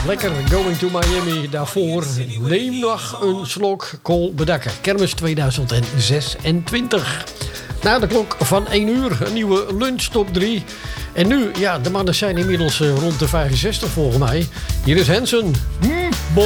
lekker Going to Miami. Daarvoor neem nog een slok kool bedakken. Kermis 2026. Na de klok van 1 uur, een nieuwe lunch top 3. En nu, ja, de mannen zijn inmiddels rond de 65 volgens mij. Hier is Hansen.